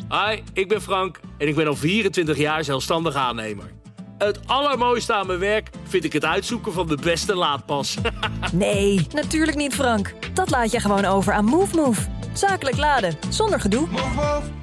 Hi, ik ben Frank en ik ben al 24 jaar zelfstandig aannemer. Het allermooiste aan mijn werk vind ik het uitzoeken van de beste laadpas. Nee, natuurlijk niet, Frank. Dat laat je gewoon over aan MoveMove. Zakelijk laden, zonder gedoe. Move, move.